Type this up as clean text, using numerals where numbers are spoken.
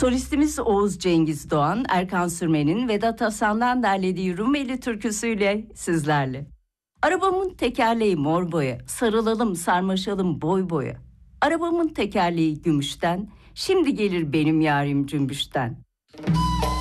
Solistimiz Oğuz Cengiz Doğan, Erkan Sürmen'in Vedat Hasan'dan derlediği Rumeli türküsüyle sizlerle. Arabamın tekerleği mor boya, sarılalım sarmaşalım boy boya. Arabamın tekerleği gümüşten, şimdi gelir benim yarim cümbüşten.